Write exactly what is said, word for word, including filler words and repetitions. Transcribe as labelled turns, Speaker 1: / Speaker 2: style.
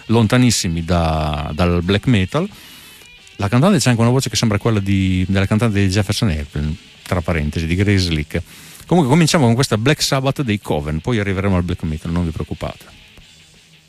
Speaker 1: lontanissimi da, dal black metal. La cantante c'è anche una voce che sembra quella di, della cantante di Jefferson Airplane, tra parentesi, di Grace Slick. Comunque cominciamo con questa Black Sabbath dei Coven, poi arriveremo al black metal, non vi preoccupate.